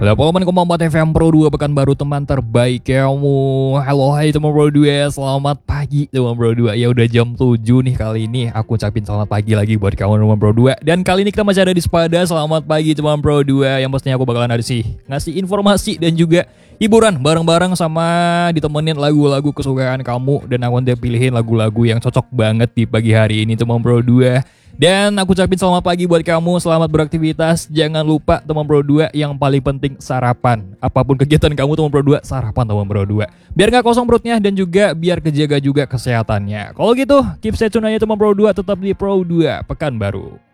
Kombat FM Pro 2 Pekanbaru, teman terbaik kamu. Halo, hai teman Pro 2, selamat pagi teman Pro 2. Ya udah jam 7 nih kali ini. Aku ucapin selamat pagi lagi buat kamu teman Pro 2. Dan kali ini kita masih ada di Spada. Selamat pagi teman Pro 2. Yang pastinya aku bakalan ngasih informasi dan juga hiburan bareng-bareng sama ditemenin lagu-lagu kesukaan kamu. Dan aku nanti pilihin lagu-lagu yang cocok banget di pagi hari ini teman Pro 2. Dan aku ucapin selamat pagi buat kamu, selamat beraktivitas. Jangan lupa teman Pro 2, yang paling penting sarapan. Apapun kegiatan kamu teman Pro 2, sarapan teman Pro 2. Biar gak kosong perutnya dan juga biar kejaga juga kesehatannya. Kalau gitu, keep stay tune aja teman Pro 2, tetap di Pro 2 Pekanbaru.